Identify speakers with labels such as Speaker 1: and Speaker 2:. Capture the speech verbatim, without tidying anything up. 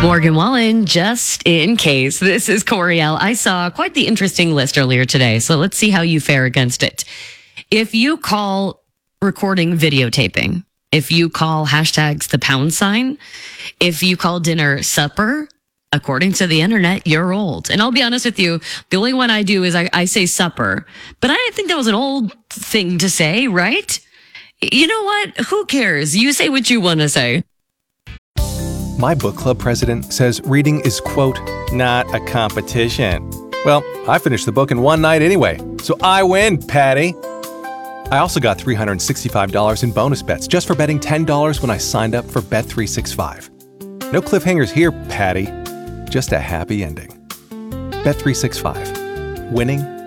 Speaker 1: Morgan Wallen, just in case. This is Coriel. I saw quite the interesting list earlier today, so let's see how you fare against it. If you call recording videotaping, if you call hashtags the pound sign, if you call dinner supper, according to the internet, you're old. And I'll be honest with you, the only one I do is I, I say supper, but I think that was an old thing to say, right? You know what? Who cares? You say what you want to say.
Speaker 2: My book club president says reading is, quote, not a competition. Well, I finished the book in one night anyway, so I win, Patty. I also got three hundred sixty-five dollars in bonus bets just for betting ten dollars when I signed up for Bet three sixty-five. No cliffhangers here, Patty. Just a happy ending. Bet three sixty-five. Winning